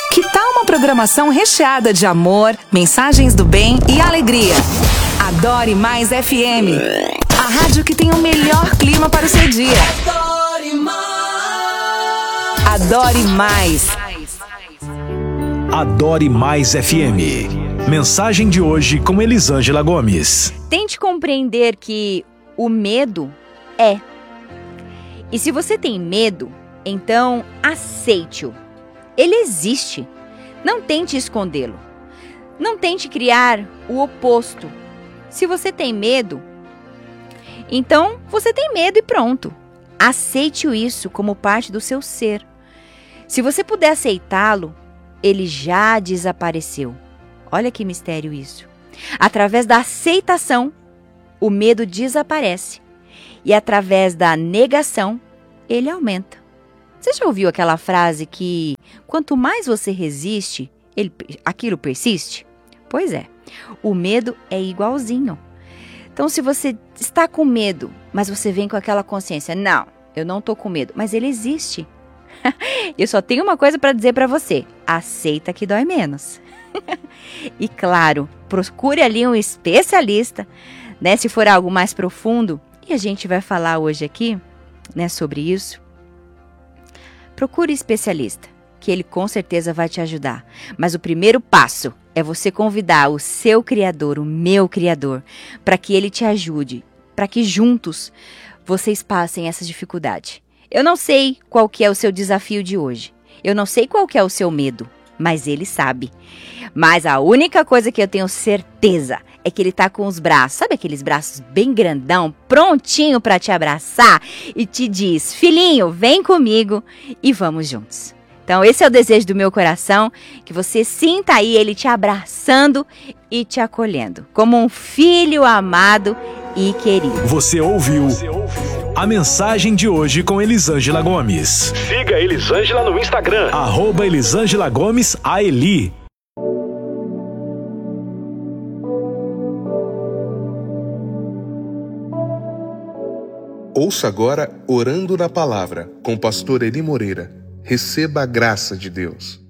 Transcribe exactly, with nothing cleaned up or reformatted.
Que tal uma programação recheada de amor, mensagens do bem e alegria? Adore Mais F M, a rádio que tem o melhor clima para o seu dia. Adore Mais. Adore Mais. Adore Mais F M. Mensagem de hoje com Elisângela Gomes. Tente compreender que o medo é. E se você tem medo, então aceite-o. Ele existe. Não tente escondê-lo. Não tente criar o oposto. Se você tem medo, então você tem medo e pronto. Aceite isso como parte do seu ser. Se você puder aceitá-lo, ele já desapareceu. Olha que mistério isso. Através da aceitação, o medo desaparece. E através da negação, ele aumenta. Você já ouviu aquela frase que quanto mais você resiste, ele, aquilo persiste? Pois é, o medo é igualzinho. Então, se você está com medo, mas você vem com aquela consciência, não, eu não estou com medo, mas ele existe. Eu só tenho uma coisa para dizer para você, aceita que dói menos. E claro, procure ali um especialista, né, se for algo mais profundo, e a gente vai falar hoje aqui, né, sobre isso. Procure um especialista, que ele com certeza vai te ajudar. Mas o primeiro passo é você convidar o seu Criador, o meu Criador, para que ele te ajude, para que juntos vocês passem essa dificuldade. Eu não sei qual que é o seu desafio de hoje. Eu não sei qual que é o seu medo, mas ele sabe. Mas a única coisa que eu tenho certeza é que ele tá com os braços, sabe aqueles braços bem grandão, prontinho para te abraçar e te diz, filhinho, vem comigo e vamos juntos. Então esse é o desejo do meu coração, que você sinta aí ele te abraçando e te acolhendo, como um filho amado e querido. Você ouviu a mensagem de hoje com Elisângela Gomes. Siga a Elisângela no Instagram, arroba Elisângela Gomes A Eli. Ouça agora Orando na Palavra, com o pastor Eli Moreira. Receba a graça de Deus.